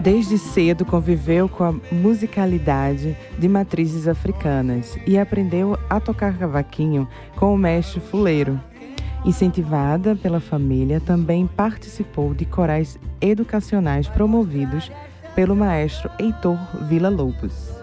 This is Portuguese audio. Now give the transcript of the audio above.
Desde cedo conviveu com a musicalidade de matrizes africanas e aprendeu a tocar cavaquinho com o mestre fuleiro. Incentivada pela família, também participou de corais educacionais promovidos pelo maestro Heitor Villa-Lobos.